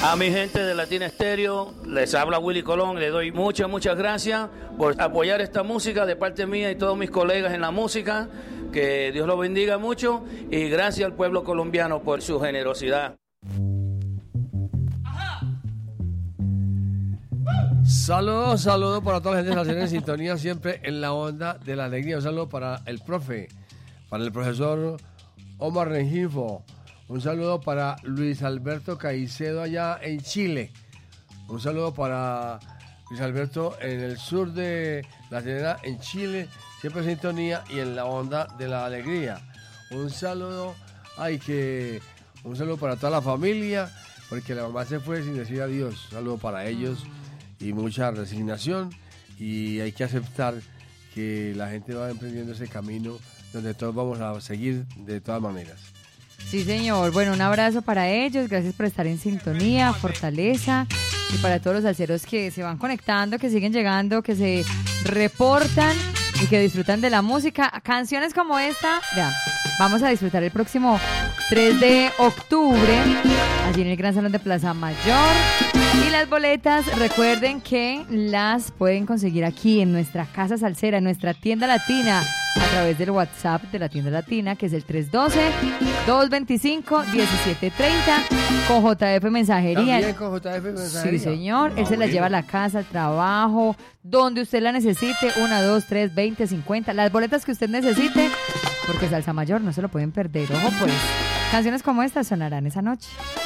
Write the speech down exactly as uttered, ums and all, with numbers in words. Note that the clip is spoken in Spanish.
A mi gente de Latina Estéreo, les habla Willy Colón, le doy muchas, muchas gracias por apoyar esta música de parte mía y todos mis colegas en la música, que Dios los bendiga mucho y gracias al pueblo colombiano por su generosidad. Saludos, saludos para toda la gente que nos tiene en sintonía siempre en la onda de la alegría. Un saludo para el profe, para el profesor Omar Rengifo. Un saludo para Luis Alberto Caicedo allá en Chile. Un saludo para Luis Alberto en el sur de la Tierra en Chile, siempre en sintonía y en la onda de la alegría. Un saludo, ay que, un saludo para toda la familia, porque la mamá se fue sin decir adiós. Un saludo para ellos y mucha resignación, y hay que aceptar que la gente va emprendiendo ese camino donde todos vamos a seguir de todas maneras. Sí, señor. Bueno, un abrazo para ellos. Gracias por estar en sintonía, fortaleza. Y para todos los salseros que se van conectando, que siguen llegando, que se reportan y que disfrutan de la música. Canciones como esta, vean, vamos a disfrutar el próximo tres de octubre, allí en el Gran Salón de Plaza Mayor. Y las boletas, recuerden que las pueden conseguir aquí en nuestra Casa Salsera, en nuestra tienda latina, a través del WhatsApp de la tienda latina, que es el tres uno dos, dos dos cinco, uno siete tres cero, con J F Mensajería. ¿También con J F Mensajería? Sí, señor. Él Ah, se la bueno. lleva a la casa, al trabajo, donde usted la necesite, uno, dos, tres, veinte, cincuenta, las boletas que usted necesite, porque Salsa Mayor no se lo pueden perder. Ojo, pues, canciones como esta sonarán esa noche.